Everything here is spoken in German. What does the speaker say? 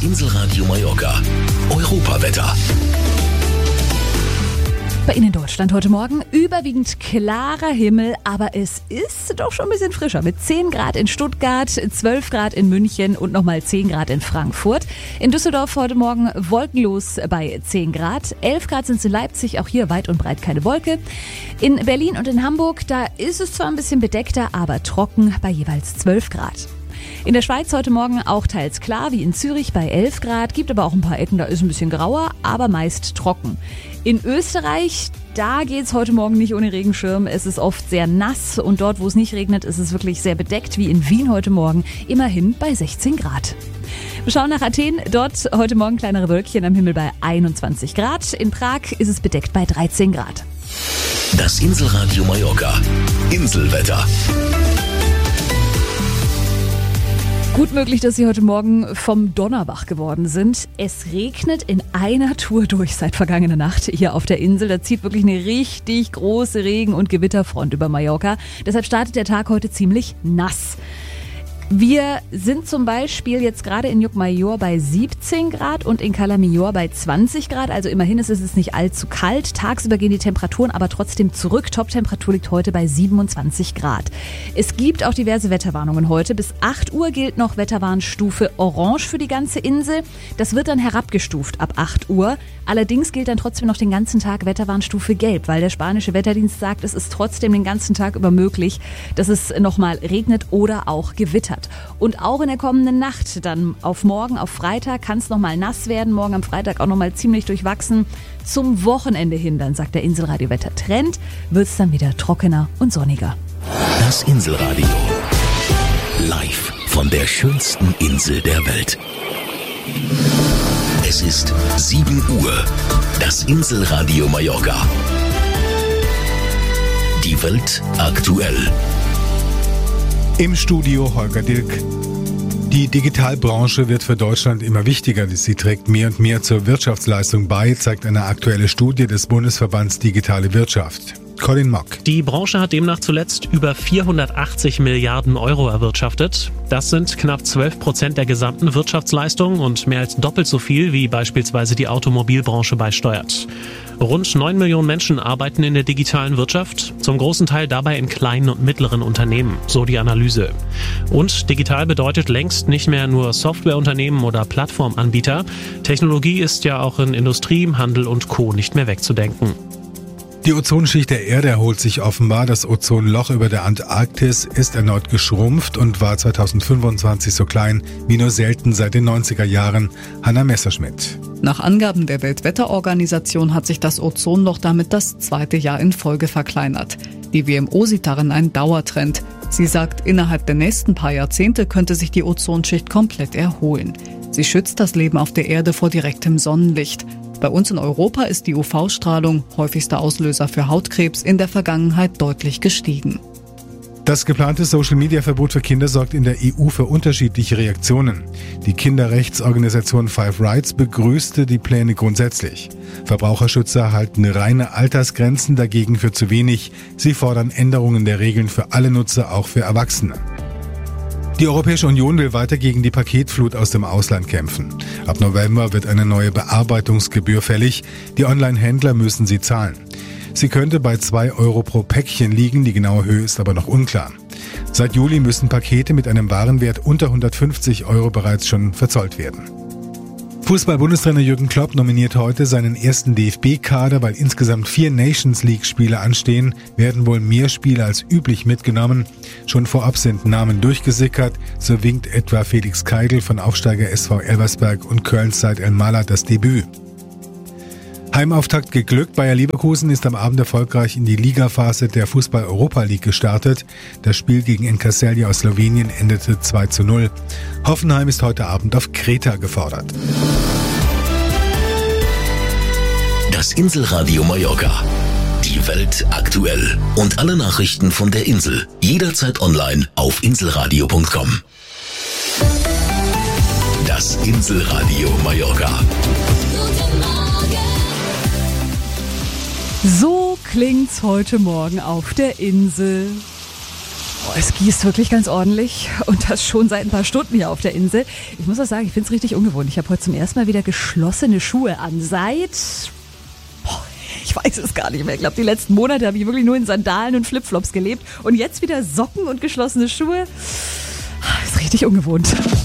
Inselradio Mallorca. Europawetter. Bei Ihnen in Deutschland heute Morgen überwiegend klarer Himmel, aber es ist doch schon ein bisschen frischer. Mit 10 Grad in Stuttgart, 12 Grad in München und nochmal 10 Grad in Frankfurt. In Düsseldorf heute Morgen wolkenlos bei 10 Grad. 11 Grad sind es in Leipzig, auch hier weit und breit keine Wolke. In Berlin und in Hamburg, da ist es zwar ein bisschen bedeckter, aber trocken bei jeweils 12 Grad. In der Schweiz heute Morgen auch teils klar, wie in Zürich bei 11 Grad. Gibt aber auch ein paar Ecken, da ist ein bisschen grauer, aber meist trocken. In Österreich, da geht's heute Morgen nicht ohne Regenschirm. Es ist oft sehr nass und dort, wo es nicht regnet, ist es wirklich sehr bedeckt, wie in Wien heute Morgen, immerhin bei 16 Grad. Wir schauen nach Athen. Dort heute Morgen kleinere Wölkchen am Himmel bei 21 Grad. In Prag ist es bedeckt bei 13 Grad. Das Inselradio Mallorca. Inselwetter. Gut möglich, dass Sie heute Morgen vom Donner wach geworden sind. Es regnet in einer Tour durch seit vergangener Nacht hier auf der Insel. Da zieht wirklich eine richtig große Regen- und Gewitterfront über Mallorca. Deshalb startet der Tag heute ziemlich nass. Wir sind zum Beispiel jetzt gerade in Llucmajor bei 17 Grad und in Cala Millor bei 20 Grad. Also immerhin ist es nicht allzu kalt. Tagsüber gehen die Temperaturen aber trotzdem zurück. Toptemperatur liegt heute bei 27 Grad. Es gibt auch diverse Wetterwarnungen heute. Bis 8 Uhr gilt noch Wetterwarnstufe Orange für die ganze Insel. Das wird dann herabgestuft ab 8 Uhr. Allerdings gilt dann trotzdem noch den ganzen Tag Wetterwarnstufe Gelb, weil der spanische Wetterdienst sagt, es ist trotzdem den ganzen Tag über möglich, dass es nochmal regnet oder auch gewittert. Und auch in der kommenden Nacht, dann auf morgen, auf Freitag, kann es nochmal nass werden. Morgen am Freitag auch nochmal ziemlich durchwachsen. Zum Wochenende hin, dann sagt der Inselradio-Wetter-Trend, wird es dann wieder trockener und sonniger. Das Inselradio. Live von der schönsten Insel der Welt. Es ist 7 Uhr. Das Inselradio Mallorca. Die Welt aktuell. Im Studio Holger Dilk. Die Digitalbranche wird für Deutschland immer wichtiger. Sie trägt mehr und mehr zur Wirtschaftsleistung bei, zeigt eine aktuelle Studie des Bundesverbands Digitale Wirtschaft. Colin Mock. Die Branche hat demnach zuletzt über 480 Milliarden Euro erwirtschaftet. Das sind knapp 12% der gesamten Wirtschaftsleistung und mehr als doppelt so viel, wie beispielsweise die Automobilbranche beisteuert. Rund 9 Millionen Menschen arbeiten in der digitalen Wirtschaft, zum großen Teil dabei in kleinen und mittleren Unternehmen, so die Analyse. Und digital bedeutet längst nicht mehr nur Softwareunternehmen oder Plattformanbieter. Technologie ist ja auch in Industrie, Handel und Co. nicht mehr wegzudenken. Die Ozonschicht der Erde erholt sich offenbar. Das Ozonloch über der Antarktis ist erneut geschrumpft und war 2025 so klein wie nur selten seit den 90er Jahren. Hanna Messerschmidt. Nach Angaben der Weltwetterorganisation hat sich das Ozonloch damit das 2. Jahr in Folge verkleinert. Die WMO sieht darin einen Dauertrend. Sie sagt, innerhalb der nächsten paar Jahrzehnte könnte sich die Ozonschicht komplett erholen. Sie schützt das Leben auf der Erde vor direktem Sonnenlicht. Bei uns in Europa ist die UV-Strahlung, häufigster Auslöser für Hautkrebs, in der Vergangenheit deutlich gestiegen. Das geplante Social-Media-Verbot für Kinder sorgt in der EU für unterschiedliche Reaktionen. Die Kinderrechtsorganisation Five Rights begrüßte die Pläne grundsätzlich. Verbraucherschützer halten reine Altersgrenzen dagegen für zu wenig. Sie fordern Änderungen der Regeln für alle Nutzer, auch für Erwachsene. Die Europäische Union will weiter gegen die Paketflut aus dem Ausland kämpfen. Ab November wird eine neue Bearbeitungsgebühr fällig. Die Online-Händler müssen sie zahlen. Sie könnte bei 2 Euro pro Päckchen liegen, die genaue Höhe ist aber noch unklar. Seit Juli müssen Pakete mit einem Warenwert unter 150 Euro bereits schon verzollt werden. Fußball-Bundestrainer Jürgen Klopp nominiert heute seinen ersten DFB-Kader, weil insgesamt 4 Nations-League-Spiele anstehen, werden wohl mehr Spiele als üblich mitgenommen. Schon vorab sind Namen durchgesickert, so winkt etwa Felix Keidl von Aufsteiger SV Elversberg und Kölns Said El-Malad das Debüt. Heimauftakt geglückt. Bayer Leverkusen ist am Abend erfolgreich in die Ligaphase der Fußball-Europa League gestartet. Das Spiel gegen Encarcelje aus Slowenien endete 2:0. Hoffenheim ist heute Abend auf Kreta gefordert. Das Inselradio Mallorca. Die Welt aktuell. Und alle Nachrichten von der Insel. Jederzeit online auf inselradio.com. Das Inselradio Mallorca. So klingt's heute Morgen auf der Insel. Es gießt wirklich ganz ordentlich und das schon seit ein paar Stunden hier auf der Insel. Ich muss auch sagen, ich finde es richtig ungewohnt. Ich habe heute zum ersten Mal wieder geschlossene Schuhe an. Ich weiß es gar nicht mehr. Ich glaube, die letzten Monate habe ich wirklich nur in Sandalen und Flipflops gelebt. Und jetzt wieder Socken und geschlossene Schuhe. Ist richtig ungewohnt.